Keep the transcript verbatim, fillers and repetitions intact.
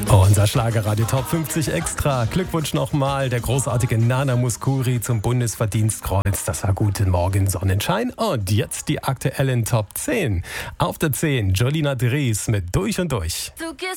Unser Schlagerradio Top fünfzig Extra. Glückwunsch nochmal, der großartige Nana Mouskouri zum Bundesverdienstkreuz. Das war Guten Morgen Sonnenschein. Und jetzt die aktuellen Top zehn. Auf der zehn Jolina Dries mit Durch und Durch. Du gehst